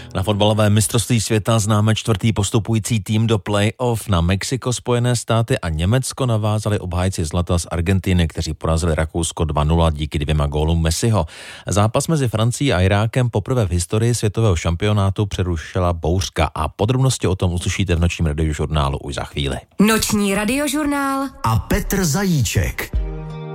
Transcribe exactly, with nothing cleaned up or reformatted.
Na fotbalovém mistrovství světa známe čtvrtý postupující tým do play-off. Na Mexiko, Spojené státy a Německo navázali obhájci zlata z Argentiny, kteří porazili Rakousko dva nula díky dvěma gólům Messiho. Zápas mezi Francií a Irákem poprvé v historii světového šampionátu přerušila bouřka a podrobnosti o tom uslyšíte v nočním radiožurnálu už za chvíli. Noční radiožurnál a Petr Zajíček.